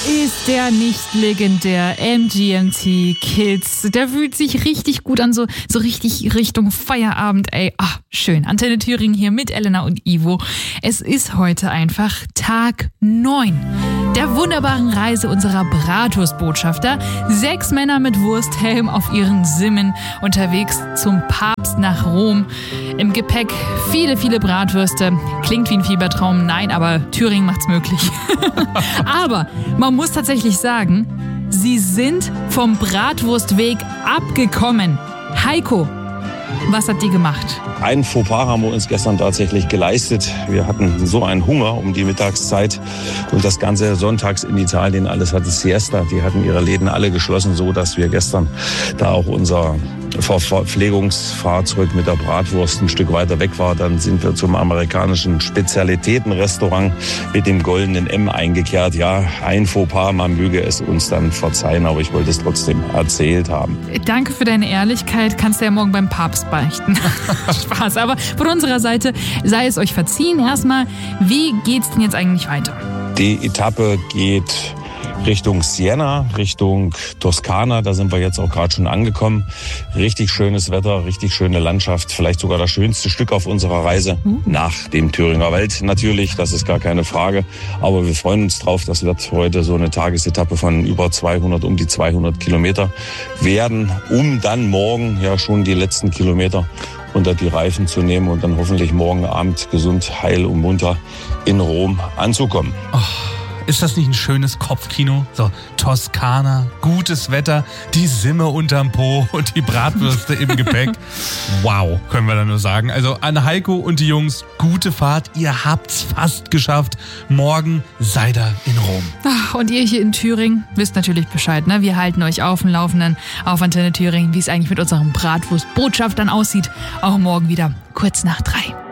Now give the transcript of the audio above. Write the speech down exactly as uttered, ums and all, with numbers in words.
Ist der nicht legendär? M G M T Kids. Der fühlt sich richtig gut an, so, so richtig Richtung Feierabend, ey. Ach, schön. Antenne Thüringen hier mit Elena und Ivo. Es ist heute einfach Tag neun der wunderbaren Reise unserer Bratwurstbotschafter. Sechs Männer mit Wursthelm auf ihren Simmen unterwegs zum Papst nach Rom. Im Gepäck viele, viele Bratwürste. Klingt wie ein Fiebertraum. Nein, aber Thüringen macht's möglich. Aber man muss tatsächlich sagen, sie sind vom Bratwurstweg abgekommen. Heiko, was hat die gemacht? Ein Fauxpas haben wir uns gestern tatsächlich geleistet. Wir hatten so einen Hunger um die Mittagszeit und das Ganze sonntags in Italien, alles hatte Siesta. Die hatten ihre Läden alle geschlossen, so dass wir gestern, da auch unser Verpflegungsfahrzeug mit der Bratwurst ein Stück weiter weg war, dann sind wir zum amerikanischen Spezialitätenrestaurant mit dem goldenen M eingekehrt. Ja, ein Fauxpas, man möge es uns dann verzeihen, aber ich wollte es trotzdem erzählt haben. Danke für deine Ehrlichkeit, kannst du ja morgen beim Papst beichten. Spaß, aber von unserer Seite sei es euch verziehen. Erstmal, wie geht's denn jetzt eigentlich weiter? Die Etappe geht Richtung Siena, Richtung Toskana, da sind wir jetzt auch gerade schon angekommen. Richtig schönes Wetter, richtig schöne Landschaft, vielleicht sogar das schönste Stück auf unserer Reise. Mhm. Nach dem Thüringer Wald natürlich, das ist gar keine Frage. Aber wir freuen uns drauf, das wird heute so eine Tagesetappe von über zweihundert, um die zweihundert Kilometer werden, um dann morgen ja schon die letzten Kilometer unter die Reifen zu nehmen und dann hoffentlich morgen Abend gesund, heil und munter in Rom anzukommen. Oh. Ist das nicht ein schönes Kopfkino? So, Toskana, gutes Wetter, die Simme unterm Po und die Bratwürste im Gepäck. Wow, können wir da nur sagen. Also an Heiko und die Jungs, gute Fahrt. Ihr habt's fast geschafft. Morgen seid ihr in Rom. Ach, und ihr hier in Thüringen wisst natürlich Bescheid, ne? Wir halten euch auf dem Laufenden auf Antenne Thüringen, wie es eigentlich mit unserem Bratwurstbotschaftern aussieht. Auch morgen wieder kurz nach drei.